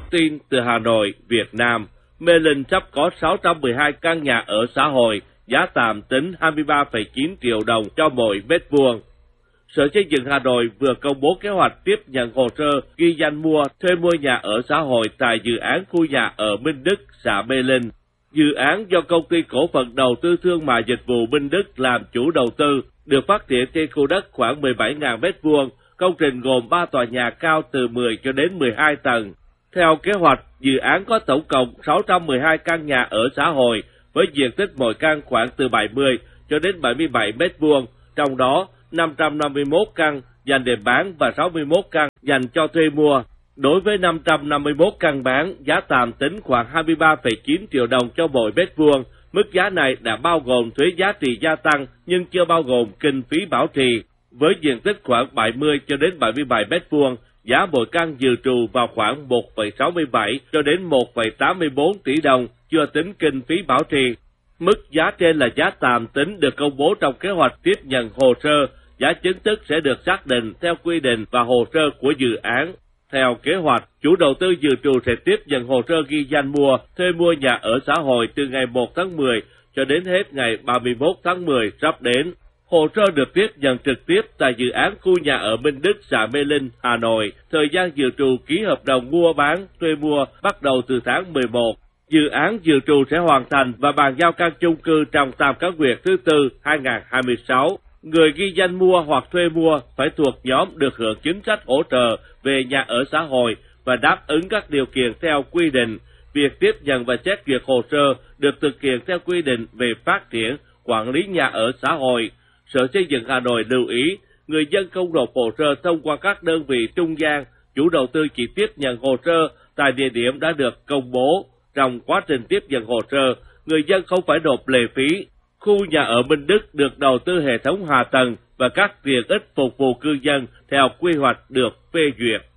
tin từ Hà Nội, Việt Nam, Mê Linh sắp có 612 căn nhà ở xã hội, giá tạm tính 23,9 triệu đồng cho mỗi mét vuông. Sở Xây dựng Hà Nội vừa công bố kế hoạch tiếp nhận hồ sơ ghi danh mua, thuê mua nhà ở xã hội tại dự án khu nhà ở Minh Đức, xã Mê Linh. Dự án do Công ty Cổ phần Đầu tư Thương mại Dịch vụ Minh Đức làm chủ đầu tư, được phát triển trên khu đất khoảng 17.000 m², công trình gồm 3 tòa nhà cao từ 10 cho đến 12 tầng. Theo kế hoạch, dự án có tổng cộng 612 căn nhà ở xã hội, với diện tích mỗi căn khoảng từ 70 cho đến 77 m², trong đó 551 căn dành để bán và 61 căn dành cho thuê mua. Đối với 551 căn bán, giá tạm tính khoảng 23,9 triệu đồng cho mỗi mét vuông. Mức giá này đã bao gồm thuế giá trị gia tăng nhưng chưa bao gồm kinh phí bảo trì. Với diện tích khoảng 70 cho đến 77 m², giá mỗi căn dự trù vào khoảng 1,67 cho đến 1,84 tỷ đồng, chưa tính kinh phí bảo trì. Mức giá trên là giá tạm tính được công bố trong kế hoạch tiếp nhận hồ sơ, giá chính thức sẽ được xác định theo quy định và hồ sơ của dự án. Theo kế hoạch, chủ đầu tư dự trù sẽ tiếp nhận hồ sơ ghi danh mua, thuê mua nhà ở xã hội từ ngày 1 tháng 10 cho đến hết ngày 31 tháng 10 sắp đến. Hồ sơ được tiếp nhận trực tiếp tại dự án khu nhà ở Minh Đức, xã Mê Linh, Hà Nội. Thời gian dự trù ký hợp đồng mua bán, thuê mua bắt đầu từ tháng 11. Dự án dự trù sẽ hoàn thành và bàn giao căn chung cư trong tam cá nguyệt thứ tư 2026. Người ghi danh mua hoặc thuê mua phải thuộc nhóm được hưởng chính sách hỗ trợ về nhà ở xã hội và đáp ứng các điều kiện theo quy định. Việc tiếp nhận và xét duyệt hồ sơ được thực hiện theo quy định về phát triển, quản lý nhà ở xã hội. Sở Xây dựng Hà Nội lưu ý, người dân không nộp hồ sơ thông qua các đơn vị trung gian, chủ đầu tư chỉ tiếp nhận hồ sơ tại địa điểm đã được công bố. Trong quá trình tiếp nhận hồ sơ, người dân không phải nộp lệ phí. Khu nhà ở Minh Đức được đầu tư hệ thống hạ tầng và các tiện ích phục vụ cư dân theo quy hoạch được phê duyệt.